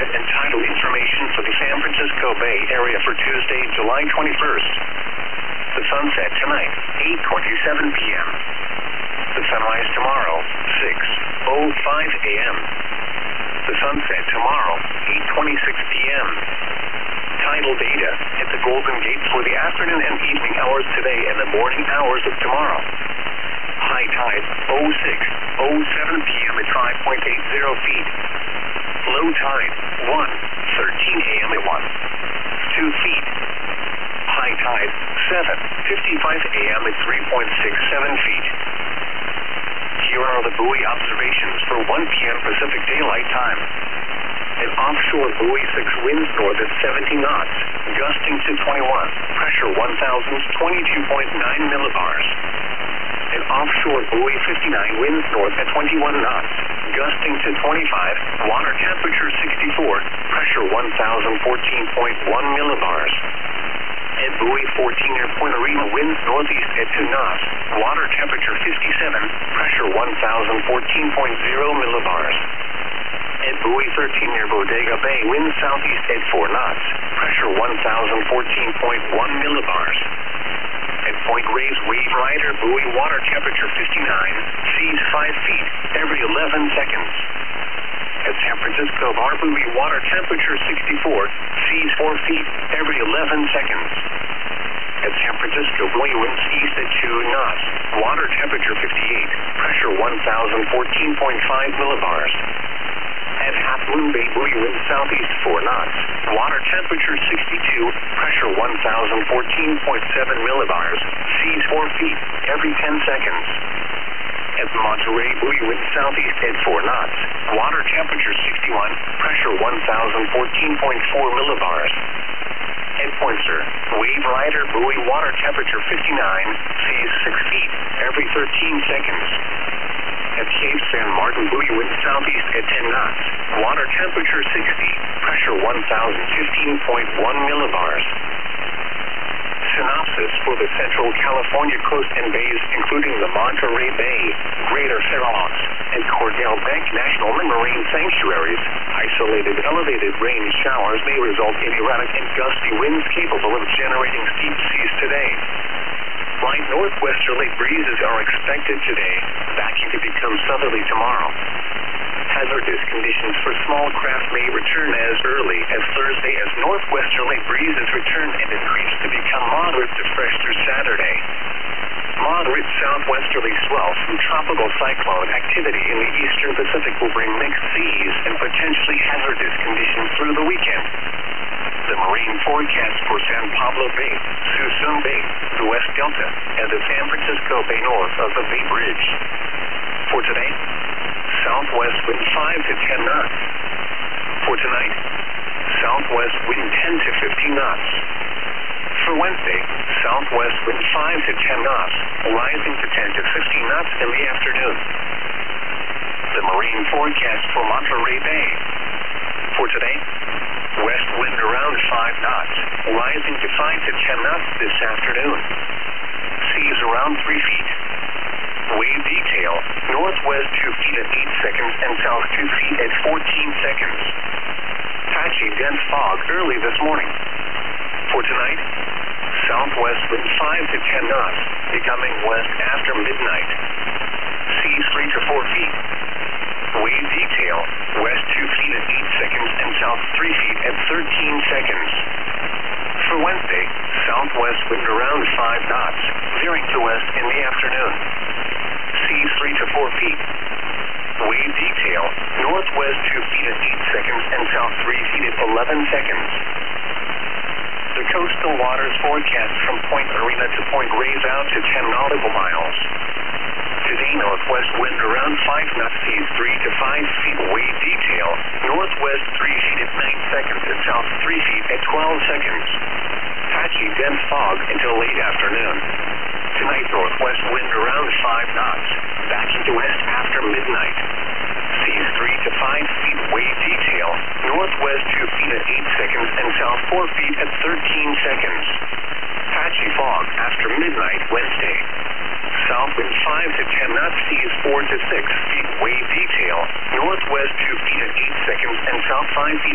climate and tidal information for the San Francisco Bay Area for Tuesday, July 21st. The sunset tonight, 8:27 p.m. The sunrise tomorrow, 6:05 a.m. The sunset tomorrow, 8:26 p.m. Tidal data at the Golden Gate for the afternoon and evening hours today and the morning hours of tomorrow. High tide, 06:07 p.m. at 5.80 feet. Low tide, 1:13 a.m. at 2 feet. High tide, 7:55 a.m. at 3.67 feet. Here are the buoy observations for 1 p.m. Pacific Daylight Time. An offshore buoy 6 winds north at 70 knots, gusting to 21, pressure 1,022.9 millibars. An offshore buoy 59 winds north at 21 knots, gusting to 25, water temperature 64, pressure 1,014.1 millibars. At buoy 14 near Point Arena winds northeast at 2 knots, water temperature 57, pressure 1,014.0 millibars. At buoy 13 near Bodega Bay winds southeast at 4 knots, pressure 1,014.1 millibars. At Point Reyes Wave Rider buoy water temperature 59, seas 5 feet every 11 seconds. At San Francisco Bar buoy water temperature 64, seas 4 feet every 11 seconds. At San Francisco buoy winds east at 2 knots, water temperature 58, pressure 1,014.5 millibars. At Half Moon Bay buoy winds southeast 4 knots, water temperature 62, pressure 1,014.7 millibars, seas 4 feet every 10 seconds. At Monterey buoy winds southeast at 4 knots, water temperature 61, pressure 1,014.4 millibars. At Poinsett, Wave Rider buoy water temperature 59, seas 6 feet every 13 seconds. At Cape San Martin buoy winds southeast at 10 knots, water temperature 60, pressure 1,015.1 millibars. Synopsis for the Central California coast and bays, including the Monterey Bay, Greater Fair Oaks, and Cordell Bank National Marine Sanctuaries. Isolated elevated rain showers may result in erratic and gusty winds capable of generating steep seas today. Light northwesterly breezes are expected today, backing to become southerly tomorrow. Hazardous conditions for small craft may return as early as Thursday as northwesterly breezes return and increase to become moderate to fresh through Saturday. Moderate southwesterly swells from tropical cyclone activity in the eastern Pacific will bring mixed seas and potentially hazardous conditions through the weekend. The marine forecast for San Pablo Bay, Suisun Bay, the West Delta, and the San Francisco Bay north of the Bay Bridge. For today, southwest wind 5 to 10 knots. For tonight, southwest wind 10 to 15 knots. For Wednesday, southwest wind 5 to 10 knots, rising to 10 to 15 knots in the afternoon. The marine forecast for Monterey Bay. For today, west wind around 5 knots, rising to 5 to 10 knots this afternoon. Seas around 3 feet. Wave detail, northwest 2 feet at 8 seconds and south 2 feet at 14 seconds. Patchy dense fog early this morning. For tonight, southwest wind 5 to 10 knots, becoming west after midnight. Seas 3 to 4 feet. Wave detail, west 2 feet at 8 seconds and south 3 feet at 13 seconds. For Wednesday, southwest wind around 5 knots, veering to west in the afternoon. Seas 3 to 4 feet. Wave detail, northwest 2 feet at 8 seconds and south 3 feet at 11 seconds. The coastal waters forecast from Point Arena to Point Reyes out to 10 nautical miles. Today, northwest wind around 5 knots, seas 3 to 5 feet. Wave detail, northwest 3 feet at 9 seconds and south 3 feet at 12 seconds. Patchy dense fog until late afternoon. Tonight, northwest wind around 5 knots, backing to west after midnight. Seas 3 to 5 feet. Wave detail, northwest 2 feet at 8 seconds and south 4 feet at 13 seconds. Patchy fog after midnight Wednesday. South wind 5 to 10 knots, seas 4 to 6 feet. Wave detail, northwest 2 feet at 8 seconds and south 5 feet